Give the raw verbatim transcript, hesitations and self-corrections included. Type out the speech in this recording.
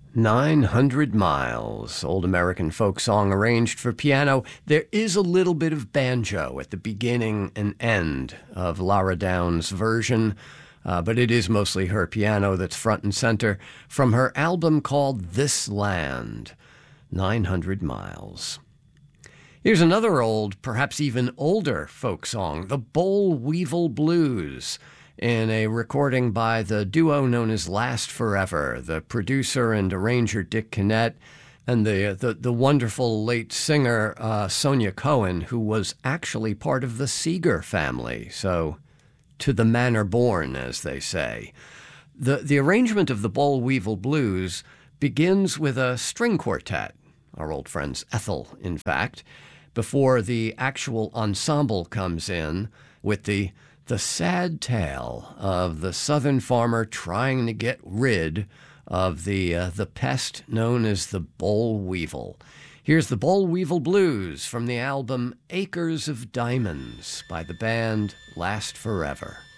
nine hundred miles, old American folk song arranged for piano. There is a little bit of banjo at the beginning and end of Lara Downs' version, uh, but it is mostly her piano that's front and center from her album called This Land, nine hundred miles. Here's another old, perhaps even older folk song, the Boll Weevil Blues, in a recording by the duo known as Last Forever, the producer and arranger Dick Kinnett, and the the, the wonderful late singer uh, Sonia Cohen, who was actually part of the Seeger family. So, to the manor born, as they say. The, the arrangement of the Boll Weevil Blues begins with a string quartet, our old friends Ethel, in fact, before the actual ensemble comes in with the the sad tale of the southern farmer trying to get rid of the uh, the pest known as the boll weevil. Here's the Boll Weevil Blues from the album Acres of Diamonds by the band Last Forever.